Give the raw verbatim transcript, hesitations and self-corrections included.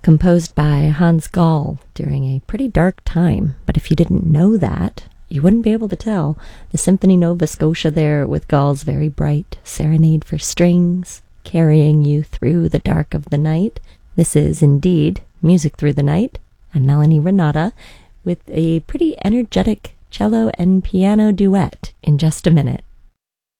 composed by Hans Gall during a pretty dark time. But if you didn't know that, you wouldn't be able to tell. The Symphony Nova Scotia there with Gall's very bright Serenade for Strings, carrying you through the dark of the night. This is indeed Music Through the Night, and Melanie Renata with a pretty energetic cello and piano duet in just a minute.